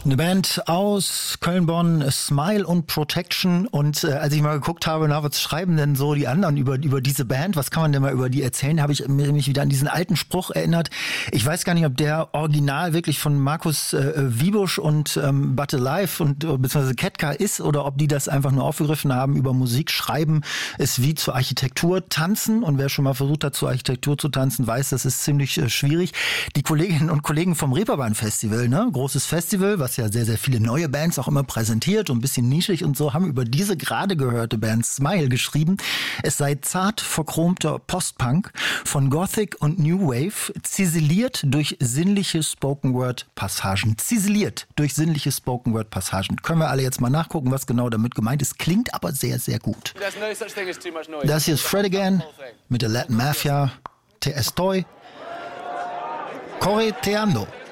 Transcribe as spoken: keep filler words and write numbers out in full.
Eine Band aus Köln-Bonn, Smile und Protection. Und äh, als ich mal geguckt habe, na, was schreiben denn so die anderen über, über diese Band? Was kann man denn mal über die erzählen? Habe ich mich wieder an diesen alten Spruch erinnert. Ich weiß gar nicht, ob der Original wirklich von Markus äh, Wiebusch und ähm, But Alive und äh, beziehungsweise Ketka ist oder ob die das einfach nur aufgegriffen haben über Musik. Schreiben ist wie zur Architektur tanzen. Und wer schon mal versucht hat, zur Architektur zu tanzen, weiß, das ist ziemlich äh, schwierig. Die Kolleginnen und Kollegen vom Reeperbahn Festival, ne, großes Festival, was ja sehr, sehr viele neue Bands auch immer präsentiert und ein bisschen nischig und so, haben über diese gerade gehörte Band Smile geschrieben. Es sei zart verchromter Postpunk von Gothic und New Wave, ziseliert durch sinnliche Spoken-Word-Passagen. Ziseliert durch sinnliche Spoken-Word-Passagen. Können wir alle jetzt mal nachgucken, was genau damit gemeint ist. Klingt aber sehr, sehr gut. Das hier ist Fred Again mit der Latin Mafia. Te estoy correteando.